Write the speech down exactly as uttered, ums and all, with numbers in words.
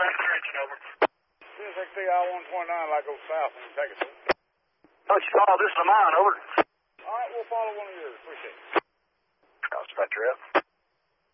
direction, over. As soon as I see I one twenty-nine, like go south and take it. Oh, you follow this is mine, over. All right, we'll follow one of yours. Appreciate it. I'll start your up.